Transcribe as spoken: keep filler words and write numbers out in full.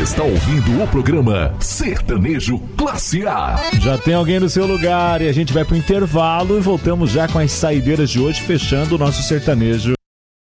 está ouvindo o programa Sertanejo Classe A. Já tem alguém no seu lugar e a gente vai pro intervalo e voltamos já com as saideiras de hoje, fechando o nosso sertanejo.